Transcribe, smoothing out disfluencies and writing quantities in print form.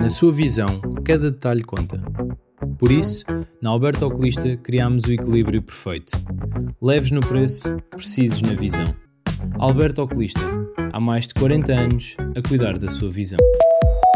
Na sua visão, cada detalhe conta. Por isso, na Alberto Oculista criámos o equilíbrio perfeito. Leves no preço, precisos na visão. Alberto Oculista, há mais de 40 anos a cuidar da sua visão.